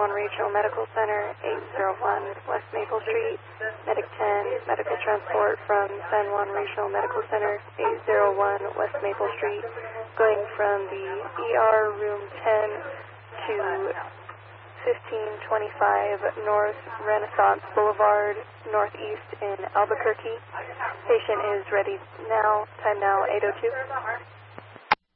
Juan Regional Medical Center, 801 West Maple Street. Medic 10, medical transport from San Juan Regional Medical Center, 801 West Maple Street, going from the ER room 10 to 1525 North Renaissance Boulevard, Northeast in Albuquerque. Patient is ready now, time now 8:02.